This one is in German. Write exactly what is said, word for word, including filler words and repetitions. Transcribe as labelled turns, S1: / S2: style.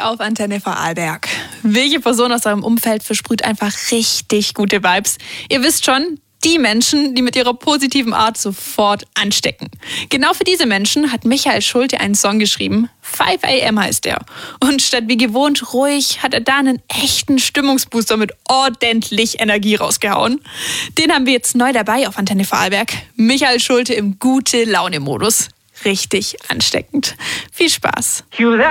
S1: auf Antenne Vorarlberg. Welche Person aus eurem Umfeld versprüht einfach richtig gute Vibes? Ihr wisst schon, die Menschen, die mit ihrer positiven Art sofort anstecken. Genau für diese Menschen hat Michael Schulte einen Song geschrieben. five a m heißt der. Und statt wie gewohnt ruhig, hat er da einen echten Stimmungsbooster mit ordentlich Energie rausgehauen. Den haben wir jetzt neu dabei auf Antenne Vorarlberg. Michael Schulte im Gute-Laune-Modus. Richtig ansteckend. Viel Spaß.